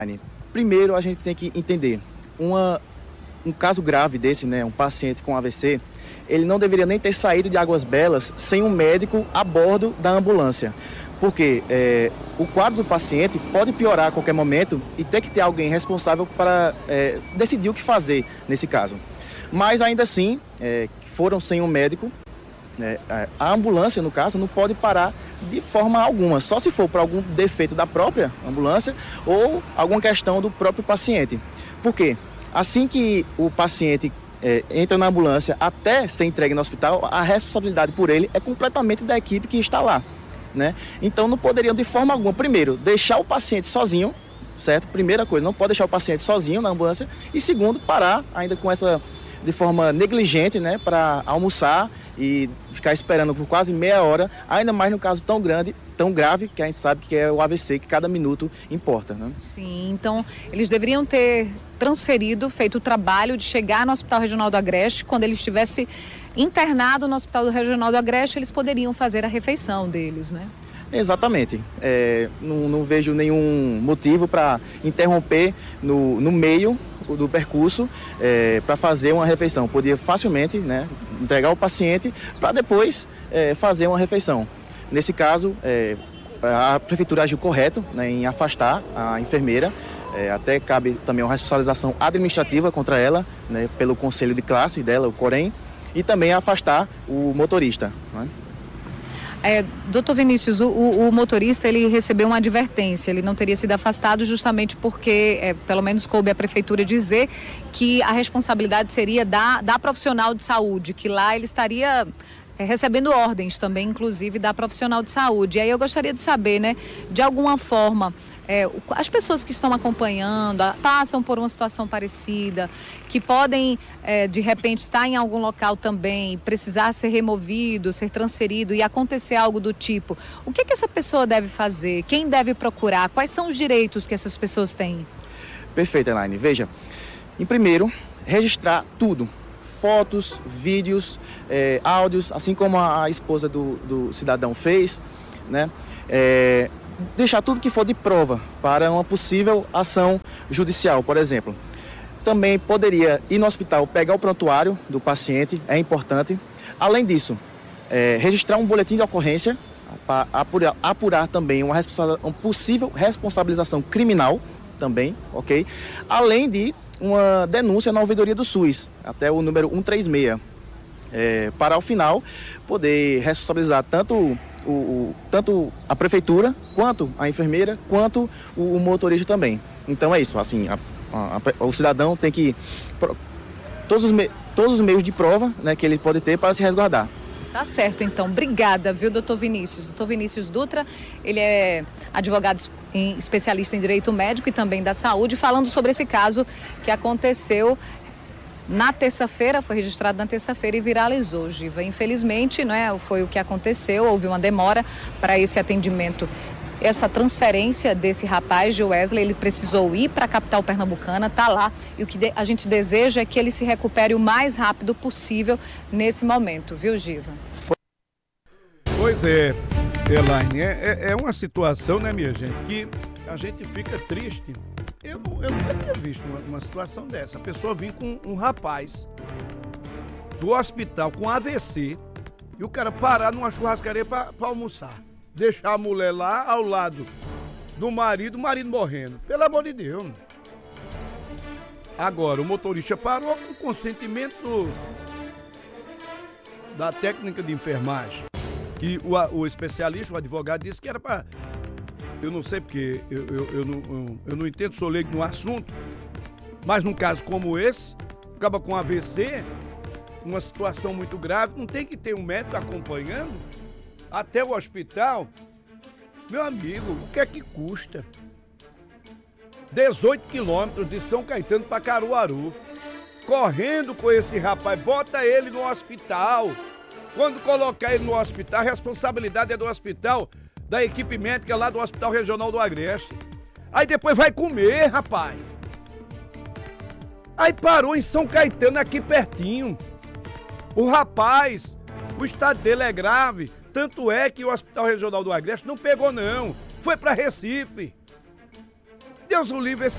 Primeiro, a gente tem que entender, um caso grave desse, né, um paciente com AVC, ele não deveria nem ter saído de Águas Belas sem um médico a bordo da ambulância. Porque o quadro do paciente pode piorar a qualquer momento e ter que ter alguém responsável para decidir o que fazer nesse caso. Mas ainda assim, foram sem um médico, a ambulância, no caso, não pode parar de forma alguma, só se for por algum defeito da própria ambulância ou alguma questão do próprio paciente. Por quê? Assim que o paciente entra na ambulância até ser entregue no hospital, a responsabilidade por ele é completamente da equipe que está lá, né? Então não poderiam de forma alguma, primeiro, deixar o paciente sozinho, certo? Primeira coisa, não pode deixar o paciente sozinho na ambulância, e segundo, parar ainda com essa, de forma negligente, né, para almoçar e ficar esperando por quase meia hora, ainda mais no caso tão grave, que a gente sabe que é o AVC, que cada minuto importa, né? Sim, então eles deveriam ter transferido, feito o trabalho de chegar no Hospital Regional do Agreste. Quando ele estivesse internado no Hospital Regional do Agreste, eles poderiam fazer a refeição deles, né? Exatamente. Não vejo nenhum motivo para interromper no meio do percurso para fazer uma refeição. Podia facilmente, né, entregar o paciente para depois fazer uma refeição. Nesse caso, a prefeitura agiu correto, né, em afastar a enfermeira. Até cabe também uma responsabilização administrativa contra ela, né, pelo conselho de classe dela, o COREM, e também afastar o motorista, né? Doutor Vinícius, o motorista, ele recebeu uma advertência, ele não teria sido afastado justamente porque, pelo menos coube a prefeitura dizer que a responsabilidade seria da profissional de saúde, que lá ele estaria recebendo ordens também, inclusive da profissional de saúde. E aí eu gostaria de saber, né, de alguma forma, as pessoas que estão acompanhando, passam por uma situação parecida, que podem, de repente, estar em algum local também, precisar ser removido, ser transferido e acontecer algo do tipo. O que essa pessoa deve fazer? Quem deve procurar? Quais são os direitos que essas pessoas têm? Perfeito, Elaine. Veja, em primeiro, registrar tudo. Fotos, vídeos, áudios, assim como a esposa do cidadão fez, né? Deixar tudo que for de prova para uma possível ação judicial, por exemplo. Também poderia ir no hospital, pegar o prontuário do paciente, é importante. Além disso, registrar um boletim de ocorrência para apurar também uma possível responsabilização criminal também, ok? Além de uma denúncia na ouvidoria do SUS, até o número 136, para ao final poder responsabilizar tanto a prefeitura, quanto a enfermeira, quanto o motorista também. Então é isso, assim, o cidadão tem que todos os meios de prova, né, que ele pode ter para se resguardar. Tá certo, então. Obrigada, viu, doutor Vinícius? Doutor Vinícius Dutra, ele é advogado especialista em direito médico e também da saúde, falando sobre esse caso que aconteceu na terça-feira, foi registrado na terça-feira e viralizou, Giva. Infelizmente, né, foi o que aconteceu, houve uma demora para esse atendimento, essa transferência desse rapaz, de Wesley. Ele precisou ir para a capital pernambucana, está lá, e o que a gente deseja é que ele se recupere o mais rápido possível nesse momento, viu, Giva? Pois é, Elaine, é uma situação, né, minha gente, que a gente fica triste. Eu nunca tinha visto uma situação dessa. A pessoa vir com um rapaz do hospital com AVC e o cara parar numa churrascaria para almoçar. Deixar a mulher lá ao lado do marido, o marido morrendo. Pelo amor de Deus. Agora, o motorista parou com consentimento da técnica de enfermagem. Que o especialista, o advogado, disse que era para... Eu não sei porque eu não entendo, sou leigo no assunto, mas num caso como esse, acaba com AVC, uma situação muito grave, não tem que ter um médico acompanhando até o hospital? Meu amigo, o que é que custa? 18 quilômetros de São Caetano para Caruaru, correndo com esse rapaz, bota ele no hospital. Quando colocar ele no hospital, a responsabilidade é do hospital, da equipe médica lá do Hospital Regional do Agreste. Aí depois vai comer, rapaz. Aí parou em São Caetano, aqui pertinho. O rapaz, o estado dele é grave, tanto é que o Hospital Regional do Agreste não pegou não, foi para Recife. Deus o livre, esse